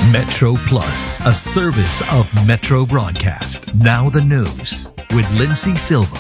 Metro Plus, a service of Metro Broadcast. Now the news with Lindsay Silva.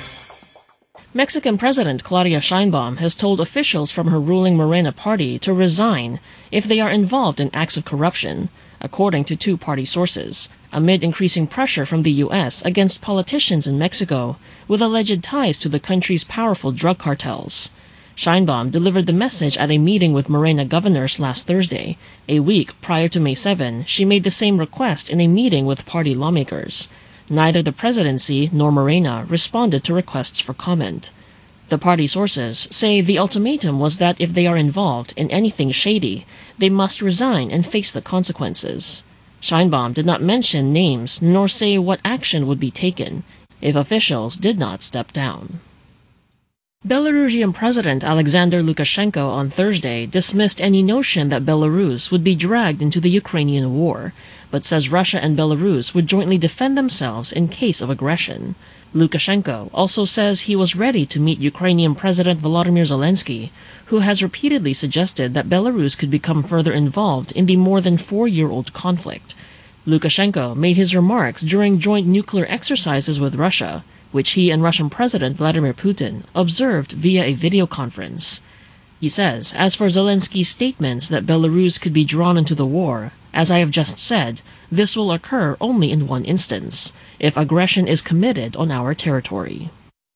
Mexican President Claudia Sheinbaum has told officials from her ruling Morena party to resign if they are involved in acts of corruption, according to two party sources, amid increasing pressure from the U.S. against politicians in Mexico with alleged ties to the country's powerful drug cartels. Sheinbaum delivered the message at a meeting with Morena governors last Thursday. A week prior to May 7, she made the same request in a meeting with party lawmakers. Neither the presidency nor Morena responded to requests for comment. The party sources say the ultimatum was that if they are involved in anything shady, they must resign and face the consequences. Sheinbaum did not mention names nor say what action would be taken if officials did not step down. Belarusian President Alexander Lukashenko on Thursday dismissed any notion that Belarus would be dragged into the Ukrainian war, but says Russia and Belarus would jointly defend themselves in case of aggression. Lukashenko also says he was ready to meet Ukrainian President Volodymyr Zelensky, who has repeatedly suggested that Belarus could become further involved in the more than 4-year-old conflict. Lukashenko made his remarks during joint nuclear exercises with Russia, which he and Russian President Vladimir Putin observed via a video conference. He says, as for Zelensky's statements that Belarus could be drawn into the war, as I have just said, this will occur only in one instance, if aggression is committed on our territory.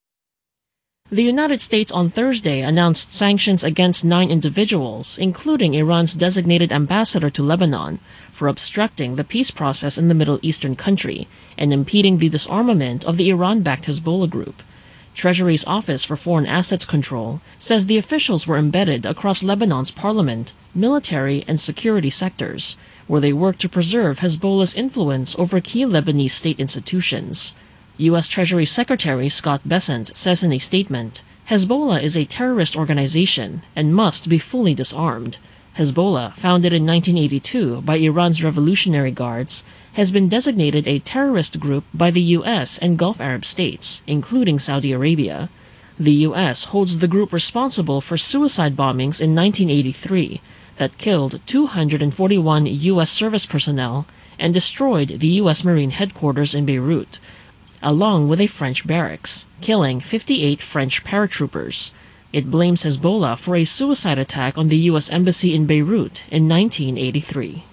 The United States on Thursday announced sanctions against 9 individuals, including Iran's designated ambassador to Lebanon, for obstructing the peace process in the Middle Eastern country and impeding the disarmament of the Iran-backed Hezbollah group. Treasury's Office for Foreign Assets Control says the officials were embedded across Lebanon's parliament, military, and security sectors, where they work to preserve Hezbollah's influence over key Lebanese state institutions. U.S. Treasury Secretary Scott Bessent says in a statement, Hezbollah is a terrorist organization and must be fully disarmed. Hezbollah, founded in 1982 by Iran's Revolutionary Guards, has been designated a terrorist group by the U.S. and Gulf Arab states, including Saudi Arabia. The U.S. holds the group responsible for suicide bombings in 1983 that killed 241 U.S. service personnel and destroyed the U.S. Marine headquarters in Beirut, along with a French barracks, killing 58 French paratroopers. It blames Hezbollah for a suicide attack on the U.S. Embassy in Beirut in 1983.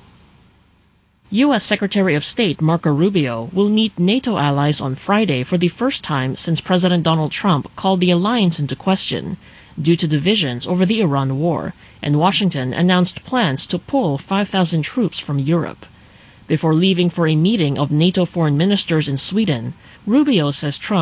U.S. Secretary of State Marco Rubio will meet NATO allies on Friday for the first time since President Donald Trump called the alliance into question due to divisions over the Iran war, and Washington announced plans to pull 5,000 troops from Europe. Before leaving for a meeting of NATO foreign ministers in Sweden, Rubio says Trump